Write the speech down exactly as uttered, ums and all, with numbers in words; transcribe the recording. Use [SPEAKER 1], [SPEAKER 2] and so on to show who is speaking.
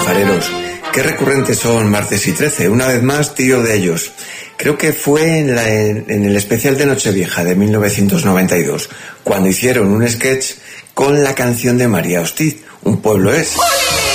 [SPEAKER 1] alfareros. Qué recurrentes son Martes y Trece. Una vez más, tiro de ellos. Creo que fue en, la, en, en el especial de Nochevieja de mil novecientos noventa y dos, cuando hicieron un sketch con la canción de María Hostiz, Un pueblo es.